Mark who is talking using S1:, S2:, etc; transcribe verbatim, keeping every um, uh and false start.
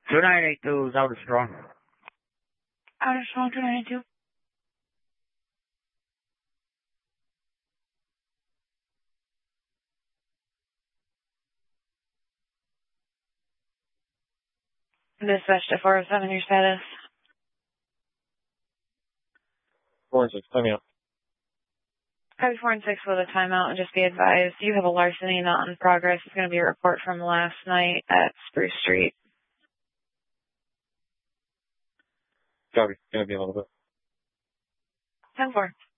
S1: two nine eight two is out of strong.
S2: Out of strong two nine eight two. Dispatch to four oh seven, your status.
S3: four and six, time out.
S2: Copy four and six with a timeout, and just be advised, you have a larceny not in progress. It's going to be a report from last night at Spruce Street.
S3: Copy. Gonna be a little bit.
S2: ten four.